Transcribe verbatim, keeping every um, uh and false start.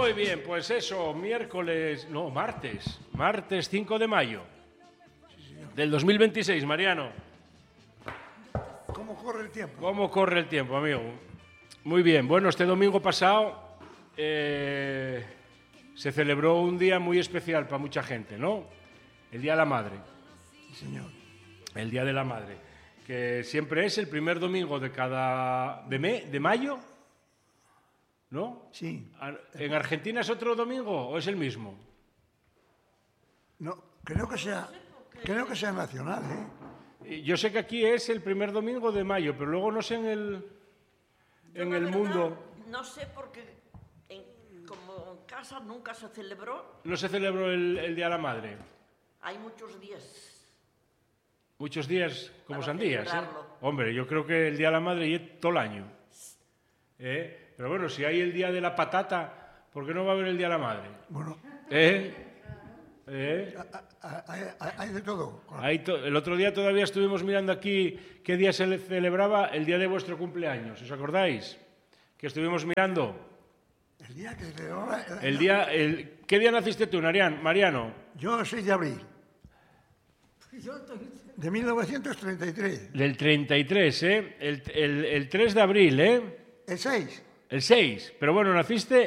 Muy bien, pues eso, miércoles, no, martes, martes cinco de mayo del dos mil veintiséis, Mariano. ¿Cómo corre el tiempo? ¿Cómo corre el tiempo, amigo? Muy bien, bueno, este domingo pasado eh, se celebró un día muy especial para mucha gente, ¿no? El Día de la Madre. Sí, señor. El Día de la Madre, que siempre es el primer domingo de cada... de, me, de mayo, ¿no? Sí. ¿En Argentina es otro domingo o es el mismo? No, creo que sea, creo que sea nacional, ¿eh? Yo sé que aquí es el primer domingo de mayo, pero luego no sé en el, en el mundo... No sé porque en, como en casa nunca se celebró. ¿No se celebró el, el Día de la Madre? Hay muchos días. Muchos días como Para sandías, ¿eh? celebrarlo. Hombre, yo creo que el Día de la Madre es todo el año. ¿Eh? Pero bueno, si hay el Día de la Patata, ¿por qué no va a haber el Día de la Madre? Bueno, ¿Eh? ¿Eh? hay, hay- hay de todo. Ahí to- el otro día todavía estuvimos mirando aquí qué día se le celebraba el día de vuestro cumpleaños. ¿Os acordáis? Que estuvimos mirando. El día que se celebra... El día, el, ¿Qué día naciste tú, Narian- Mariano? Yo, seis de abril. De mil novecientos treinta y tres. Del treinta y tres, ¿eh? El, el, el tres de abril, ¿eh? El seis. El seis. Pero bueno, naciste